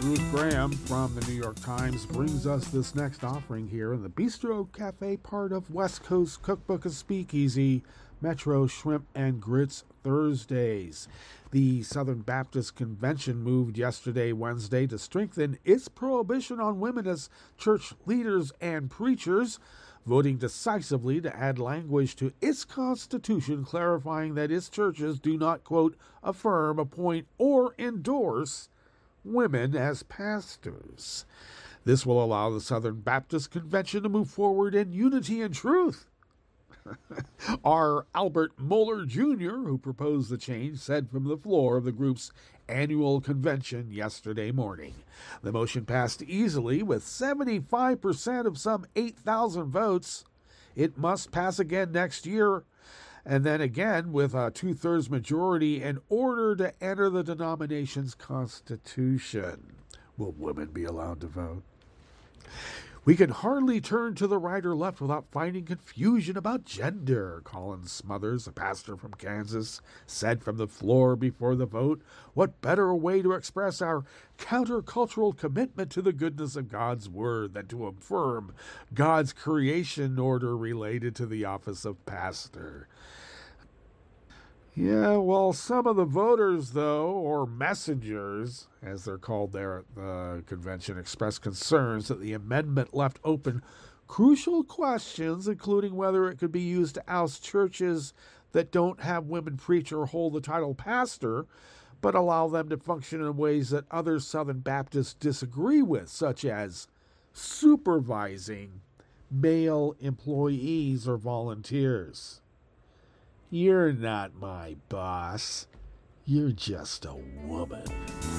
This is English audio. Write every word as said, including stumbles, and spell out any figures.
Ruth Graham from the New York Times brings us this next offering here in the Bistro Cafe part of West Coast Cookbook and Speakeasy, Metro Shrimp and Grits Thursdays. The Southern Baptist Convention moved yesterday, Wednesday, to strengthen its prohibition on women as church leaders and preachers, voting decisively to add language to its constitution clarifying that its churches do not, quote, affirm, appoint, or endorse women as pastors. This will allow the Southern Baptist Convention to move forward in unity and truth. R. Albert Mohler Junior, who proposed the change, said from the floor of the group's annual convention yesterday morning. The motion passed easily with seventy-five percent of some eight thousand votes. It must pass again next year, and then again with a two-thirds majority in order to enter the denomination's constitution. Will women be allowed to vote? We can hardly turn to the right or left without finding confusion about gender, Colin Smothers, a pastor from Kansas, said from the floor before the vote. What better way to express our countercultural commitment to the goodness of God's word than to affirm God's creation order related to the office of pastor? Yeah, well, some of the voters, though, or messengers, as they're called there at the convention, expressed concerns that the amendment left open crucial questions, including whether it could be used to oust churches that don't have women preach or hold the title pastor, but allow them to function in ways that other Southern Baptists disagree with, such as supervising male employees or volunteers. You're not my boss. You're just a woman.